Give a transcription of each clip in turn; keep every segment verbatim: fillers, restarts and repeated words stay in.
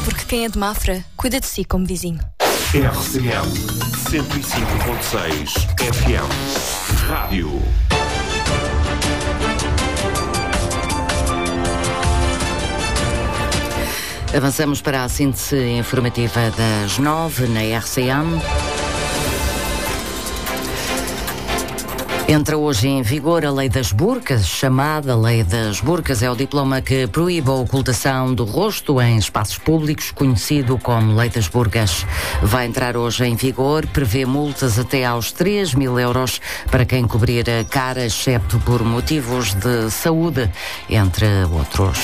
Porque quem é de Mafra, cuida de si como vizinho. R C M cento e cinco ponto seis F M Rádio. Avançamos para a síntese informativa das nove na R C M. Entra hoje em vigor a Lei das Burcas. Chamada Lei das Burcas é o diploma que proíbe a ocultação do rosto em espaços públicos, conhecido como Lei das Burcas. Vai entrar hoje em vigor, prevê multas até aos três mil euros para quem cobrir a cara, excepto por motivos de saúde, entre outros.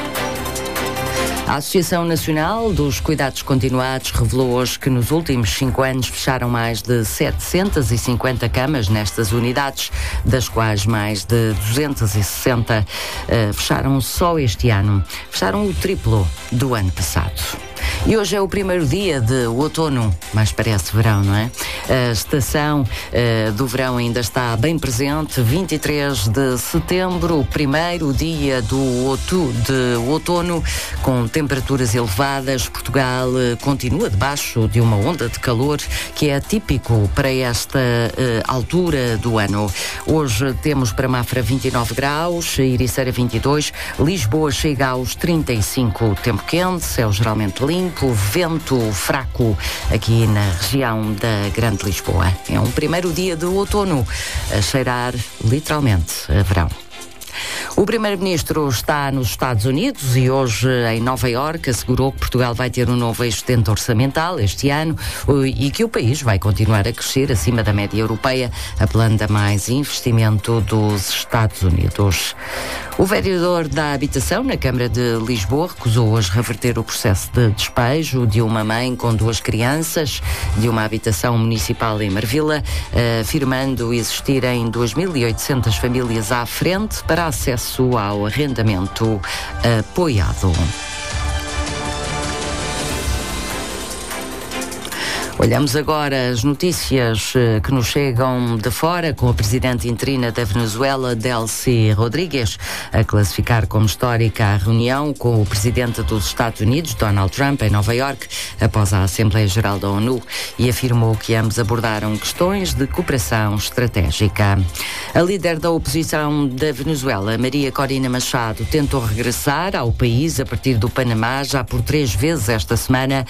A Associação Nacional dos Cuidados Continuados revelou hoje que nos últimos cinco anos fecharam mais de setecentas e cinquenta camas nestas unidades, das quais mais de duzentas e sessenta uh, fecharam só este ano. Fecharam o triplo do ano passado. E hoje é o primeiro dia de outono, mas parece verão, não é? A estação uh, do verão ainda está bem presente. vinte e três de setembro, o primeiro dia do outu, de outono, com temperaturas elevadas. Portugal uh, continua debaixo de uma onda de calor que é típico para esta uh, altura do ano. Hoje temos para Mafra vinte e nove graus, Ericeira vinte e dois, Lisboa chega aos trinta e cinco, tempo quente, céu geralmente limpo, vento fraco aqui na região da Grande Lisboa. É um primeiro dia de outono a cheirar literalmente a verão. O primeiro-ministro está nos Estados Unidos e hoje em Nova Iorque assegurou que Portugal vai ter um novo excedente orçamental este ano e que o país vai continuar a crescer acima da média europeia, apelando a mais investimento dos Estados Unidos. O vereador da Habitação na Câmara de Lisboa recusou hoje reverter o processo de despejo de uma mãe com duas crianças de uma habitação municipal em Marvila, afirmando existirem duas mil e oitocentas famílias à frente para acesso ao arrendamento apoiado. Olhamos agora as notícias uh, que nos chegam de fora, com a presidente interina da Venezuela, Delcy Rodrigues, a classificar como histórica a reunião com o presidente dos Estados Unidos, Donald Trump, em Nova Iorque, após a Assembleia Geral da ONU, e afirmou que ambos abordaram questões de cooperação estratégica. A líder da oposição da Venezuela, Maria Corina Machado, tentou regressar ao país a partir do Panamá já por três vezes esta semana,